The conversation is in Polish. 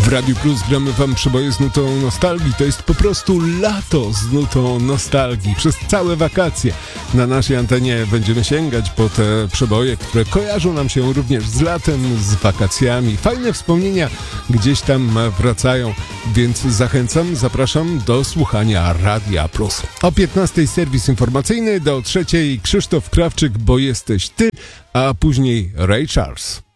W Radiu Plus gramy wam przeboje z nutą nostalgii. To jest po prostu lato z nutą nostalgii. Przez całe wakacje na naszej antenie będziemy sięgać po te przeboje, które kojarzą nam się również z latem, z wakacjami. Fajne wspomnienia gdzieś tam wracają, więc zapraszam do słuchania Radia Plus. O 15:00 serwis informacyjny, do 3:00 Krzysztof Krawczyk, bo jesteś ty, a później Ray Charles.